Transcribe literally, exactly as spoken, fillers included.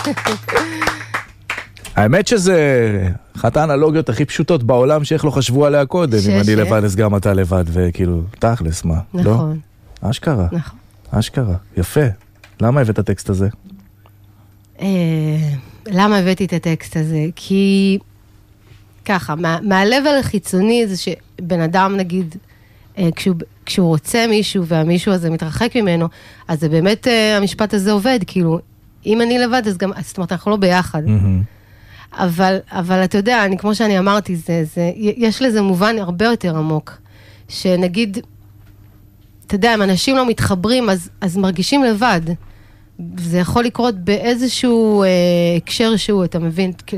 האמת שזה אחת האנלוגיות הכי פשוטות בעולם שאיך לא חשבו עליה קודם, אם אני לבד אז גם אתה לבד, וכאילו, תכלס, מה? נכון. אשכרה. נכון. אשכרה. יפה. למה הבאת את הטקסט הזה? למה הבאתי את הטקסט הזה? כי ככה, מהלב על החיצוני זה שבן אדם נגיד, כשהוא, כשהוא רוצה מישהו והמישהו הזה מתרחק ממנו, אז זה באמת המשפט הזה עובד, כאילו, אם אני לבד אז גם, זאת אומרת, אנחנו לא ביחד. אבל, אבל אתה יודע, אני, כמו שאני אמרתי, זה, זה, יש לזה מובן הרבה יותר עמוק, שנגיד, אתה יודע, אם אנשים לא מתחברים, אז, אז מרגישים לבד. זה יכול לקרות באיזשהו אה, הקשר שהוא, אתה מבין?